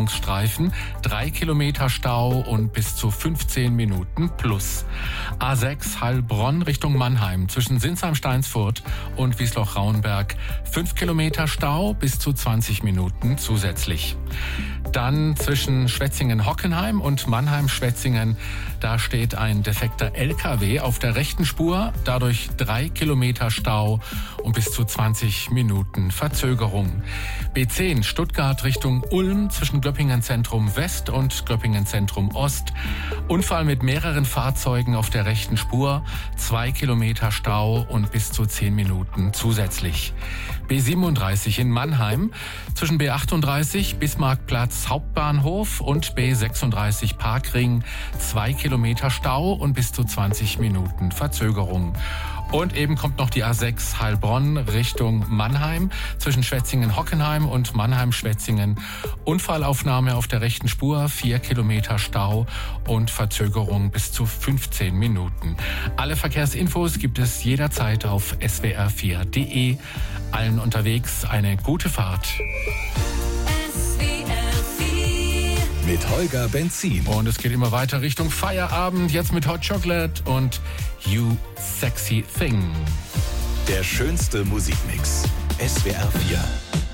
Behinderungsstreifen, 3 Kilometer Stau und bis zu 15 Minuten plus. A6 Heilbronn Richtung Mannheim zwischen Sinsheim-Steinsfurt und Wiesloch-Rauenberg, 5 Kilometer Stau bis zu 20 Minuten zusätzlich. Dann zwischen Schwetzingen-Hockenheim und Mannheim-Schwetzingen, da steht ein defekter LKW auf der rechten Spur, dadurch 3 Kilometer Stau und bis zu 20 Minuten Verzögerung. B10 Stuttgart Richtung Ulm zwischen Göppingen Zentrum West und Göppingen Zentrum Ost. Unfall mit mehreren Fahrzeugen auf der rechten Spur, 2 Kilometer Stau und bis zu 10 Minuten zusätzlich. B37 in Mannheim zwischen B38 Bismarckplatz Hauptbahnhof und B36 Parkring, 2 Kilometer Stau und bis zu 20 Minuten Verzögerung. Und eben kommt noch die A6 Heilbronn Richtung Mannheim zwischen Schwetzingen-Hockenheim und Mannheim-Schwetzingen. Unfallaufnahme auf der rechten Spur, 4 Kilometer Stau und Verzögerung bis zu 15 Minuten. Alle Verkehrsinfos gibt es jederzeit auf swr4.de. Allen unterwegs eine gute Fahrt. Mit Holger Benzin. Und es geht immer weiter Richtung Feierabend. Jetzt mit Hot Chocolate und You Sexy Thing. Der schönste Musikmix. SWR 4.